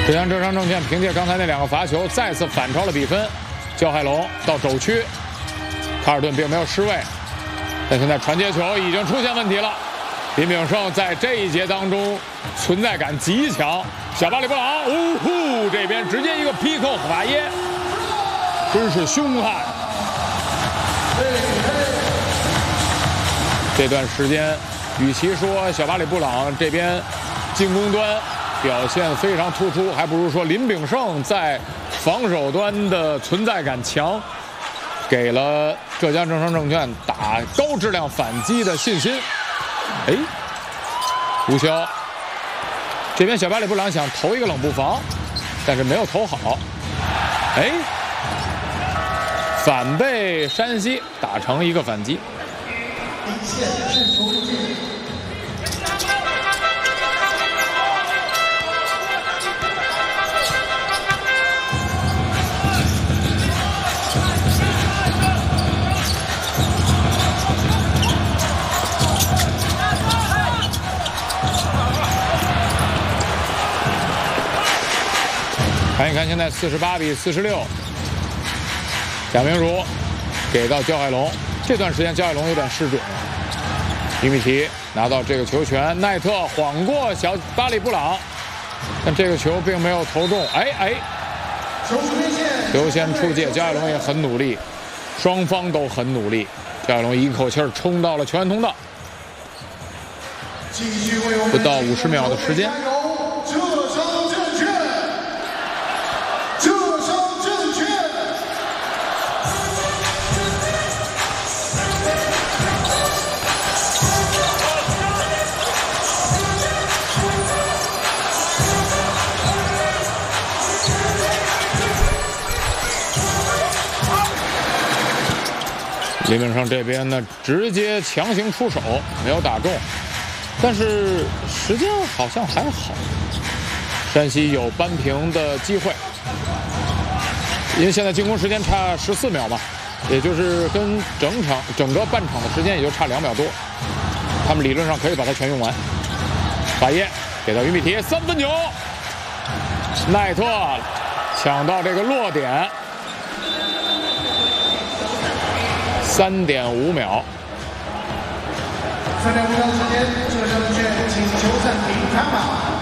浙江浙商证券凭借刚才那2个罚球，再次反超了比分。焦海龙到肘区，卡尔顿并没有失位，但现在传接球已经出现问题了。林炳胜在这一节当中存在感极强。小巴里布朗，呜呼，这边直接一个劈扣法耶，真是凶悍。这段时间，与其说小巴里布朗这边进攻端表现非常突出，还不如说林炳胜在防守端的存在感强，给了浙江浙商证券打高质量反击的信心。哎，吴潇，这边小巴里布朗想投一个冷不防，但是没有投好。哎，反被山西打成一个反击。看一看现在48比46，贾明儒给到焦海龙，这段时间焦海龙有点失准了。于米奇拿到这个球权，奈特晃过小巴里布朗，但这个球并没有投中。球先出界，焦海龙也很努力，双方都很努力。焦海龙一口气冲到了球员通道，不到50秒的时间。林炳胜这边呢，直接强行出手，没有打中，但是时间好像还好。山西有扳平的机会，因为现在进攻时间差14秒嘛，也就是跟整个半场的时间也就差2秒多，他们理论上可以把它全用完。法耶给到于米提，3分球，奈特抢到这个落点。3.5秒。 3.5秒时间，浙江证券请求暂停，看吧。